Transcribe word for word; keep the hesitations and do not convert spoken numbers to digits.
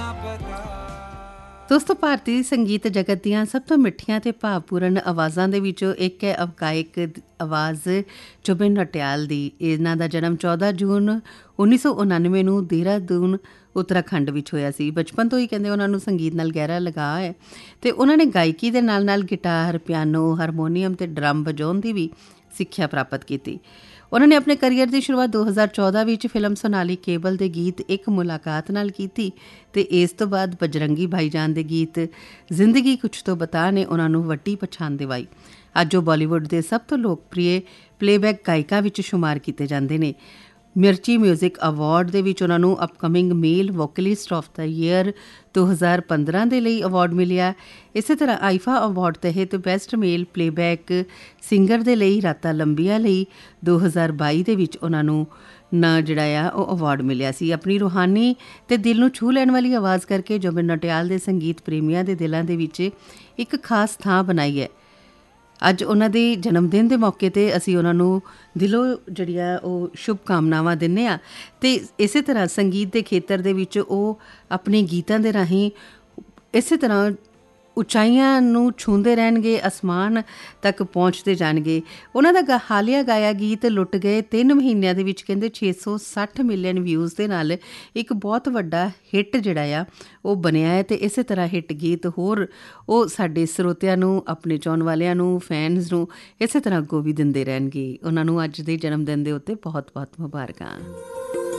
ਦੋਸਤੋ, ਭਾਰਤੀ ਸੰਗੀਤ ਜਗਤ ਦੀਆਂ ਸਭ ਤੋਂ ਮਿੱਠੀਆਂ ਅਤੇ ਭਾਵਪੂਰਨ ਆਵਾਜ਼ਾਂ ਦੇ ਵਿੱਚੋਂ ਇੱਕ ਹੈ ਅਵਗਾਇਕ ਆਵਾਜ਼ ਜੁਬਿਨ ਨੌਟਿਆਲ ਦੀ। ਇਹਨਾਂ ਦਾ ਜਨਮ ਚੌਦ੍ਹਾਂ ਜੂਨ ਉੱਨੀ ਸੌ ਉਣਾਨਵੇਂ ਨੂੰ ਦੇਹਰਾਦੂਨ ਉੱਤਰਾਖੰਡ ਵਿੱਚ ਹੋਇਆ ਸੀ। ਬਚਪਨ ਤੋਂ ਹੀ ਕਹਿੰਦੇ ਉਹਨਾਂ ਨੂੰ ਸੰਗੀਤ ਨਾਲ ਗਹਿਰਾ ਲਗਾਅ ਹੈ ਅਤੇ ਉਹਨਾਂ ਨੇ ਗਾਇਕੀ ਦੇ ਨਾਲ ਨਾਲ ਗਿਟਾਰ, ਪਿਆਨੋ, ਹਾਰਮੋਨੀਅਮ ਅਤੇ ਡਰਮ ਵਜਾਉਣ ਦੀ ਵੀ ਸਿੱਖਿਆ ਪ੍ਰਾਪਤ ਕੀਤੀ। ਉਹਨਾਂ ਨੇ ਆਪਣੇ ਕਰੀਅਰ ਦੀ ਸ਼ੁਰੂਆਤ ਦੋ ਹਜ਼ਾਰ ਚੌਦ੍ਹਾਂ ਵਿੱਚ ਫਿਲਮ ਸੋਨਾਲੀ ਕੇਬਲ ਦੇ ਗੀਤ ਇੱਕ ਮੁਲਾਕਾਤ ਨਾਲ ਕੀਤੀ ਅਤੇ ਇਸ ਤੋਂ ਬਾਅਦ ਬਜਰੰਗੀ ਭਾਈਜਾਨ ਦੇ ਗੀਤ ਜ਼ਿੰਦਗੀ ਕੁਛ ਤੋਂ ਬਤਾ ਨੇ ਉਹਨਾਂ ਨੂੰ ਵੱਡੀ ਪਛਾਣ ਦਿਵਾਈ। ਅੱਜ ਉਹ ਬਾਲੀਵੁੱਡ ਦੇ ਸਭ ਤੋਂ ਲੋਕਪ੍ਰਿਯ ਪਲੇਬੈਕ ਗਾਇਕਾਂ ਵਿੱਚ ਸ਼ੁਮਾਰ ਕੀਤੇ ਜਾਂਦੇ ਨੇ। ਮਿਰਚੀ ਮਿਊਜ਼ਿਕ ਅਵਾਰਡ ਦੇ ਵਿੱਚ ਉਹਨਾਂ ਨੂੰ upcoming male vocalist of the year ਦੋ ਹਜ਼ਾਰ ਪੰਦਰਾਂ ਦੇ ਲਈ ਅਵਾਰਡ ਮਿਲਿਆ। ਇਸੇ ਤਰ੍ਹਾਂ ਆਈਫਾ ਅਵਾਰਡ ਤਹਿਤ ਬੈਸਟ ਮੇਲ ਪਲੇਬੈਕ ਸਿੰਗਰ ਦੇ ਲਈ ਰਾਤਾਂ ਲੰਬੀਆਂ ਲਈ ਦੋ ਹਜ਼ਾਰ ਬਾਈ ਦੇ ਵਿੱਚ ਉਹਨਾਂ ਨੂੰ ਨਾ ਜਿਹੜਾ ਆ ਉਹ ਅਵਾਰਡ ਮਿਲਿਆ ਸੀ। ਆਪਣੀ ਰੂਹਾਨੀ ਅਤੇ ਦਿਲ ਨੂੰ ਛੂਹ ਲੈਣ ਵਾਲੀ ਆਵਾਜ਼ ਕਰਕੇ ਜੁਬਿਨ ਨੌਟਿਆਲ ਦੇ ਸੰਗੀਤ ਪ੍ਰੇਮੀਆਂ ਦੇ ਦਿਲਾਂ ਦੇ ਵਿੱਚ ਇੱਕ ਖਾਸ ਥਾਂ ਬਣਾਈ ਹੈ। ਅੱਜ ਉਹਨਾਂ ਦੇ ਜਨਮ ਦਿਨ ਦੇ ਮੌਕੇ 'ਤੇ ਅਸੀਂ ਉਹਨਾਂ ਨੂੰ ਦਿਲੋਂ ਜਿਹੜੀਆਂ ਉਹ ਸ਼ੁਭ ਕਾਮਨਾਵਾਂ ਦਿੰਦੇ ਹਾਂ ਅਤੇ ਇਸੇ ਤਰ੍ਹਾਂ ਸੰਗੀਤ ਦੇ ਖੇਤਰ ਦੇ ਵਿੱਚ ਉਹ ਆਪਣੇ ਗੀਤਾਂ ਦੇ ਰਾਹੀਂ ਇਸੇ ਤਰ੍ਹਾਂ ਉਚਾਈਆਂ ਨੂੰ ਛੂੰਹਦੇ ਰਹਿਣਗੇ, ਅਸਮਾਨ ਤੱਕ ਪਹੁੰਚਦੇ ਜਾਣਗੇ। ਉਹਨਾਂ ਦਾ ਗਾ ਹਾਲੀਆ ਗਾਇਆ ਗੀਤ ਲੁੱਟ ਗਏ ਤਿੰਨ ਮਹੀਨਿਆਂ ਦੇ ਵਿੱਚ ਕਹਿੰਦੇ ਛੇ ਸੌ ਸੱਠ ਮਿਲੀਅਨ ਵਿਊਜ਼ ਦੇ ਨਾਲ ਇੱਕ ਬਹੁਤ ਵੱਡਾ ਹਿੱਟ ਜਿਹੜਾ ਆ ਉਹ ਬਣਿਆ ਹੈ ਅਤੇ ਇਸੇ ਤਰ੍ਹਾਂ ਹਿੱਟ ਗੀਤ ਹੋਰ ਉਹ ਸਾਡੇ ਸਰੋਤਿਆਂ ਨੂੰ, ਆਪਣੇ ਚਾਹੁਣ ਵਾਲਿਆਂ ਨੂੰ, ਫੈਨਸ ਨੂੰ ਇਸੇ ਤਰ੍ਹਾਂ ਅੱਗੋਂ ਵੀ ਦਿੰਦੇ ਰਹਿਣਗੇ। ਉਹਨਾਂ ਨੂੰ ਅੱਜ ਦੇ ਜਨਮ ਦਿਨ ਦੇ ਉੱਤੇ ਬਹੁਤ ਬਹੁਤ ਮੁਬਾਰਕਾਂ।